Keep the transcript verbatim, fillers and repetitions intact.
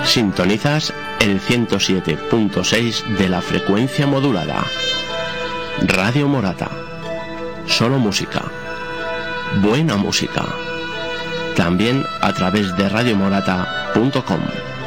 Sintonizas el ciento siete punto seis de la frecuencia modulada. Radio Morata. Solo música. Buena música. También a través de radio morata punto com.